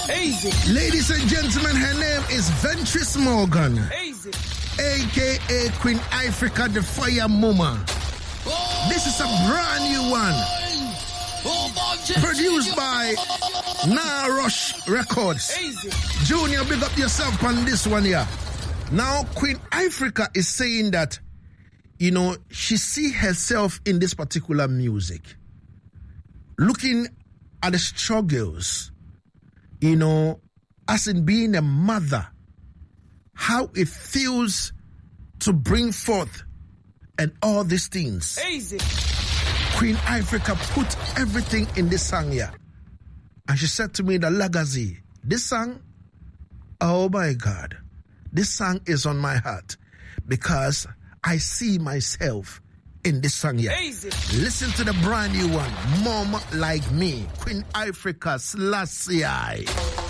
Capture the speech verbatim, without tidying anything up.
Easy. Ladies and gentlemen, her name is Ventris Morgan. Easy. A K A Queen Ifrica, the Fire Mama. Oh, this is a brand new one. Oh, produced by Narush Records. Easy. Junior, big up yourself on this one here. Now, Queen Ifrica is saying that, you know, she see herself in this particular music. Looking at the struggles, you know, as in being a mother, how it feels to bring forth and all these things. Easy. Queen Ifrica put everything in this song here. And she said to me, the legacy, this song, oh my God, this song is on my heart because I see myself in this song here. Easy. Listen to the brand new one, Mom Like Me, Queen Ifrica Selassie.